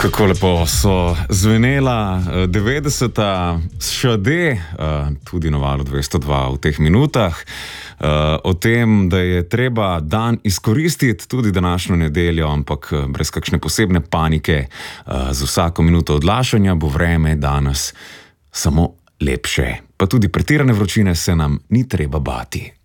Kako lepo so zvenela 90-ta šade, tudi na valu 202 v teh minutah, o tem, da je treba dan izkoristiti, tudi današnjo nedeljo, ampak brez kakšne posebne panike. Z vsako minuto odlašanja bo vreme danes samo lepše. Pa tudi pretirane vročine se nam ni treba bati.